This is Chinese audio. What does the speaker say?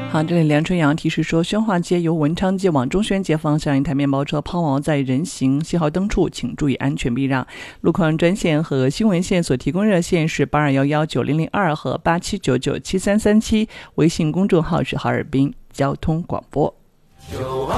好，这里梁春阳提示说，宣化街由文昌街往中宣街方向一台面包车抛锚在人行信号灯处，请注意安全避让。路况专线和新闻线所提供热线是82119002和87997337，微信公众号是哈尔滨交通广播。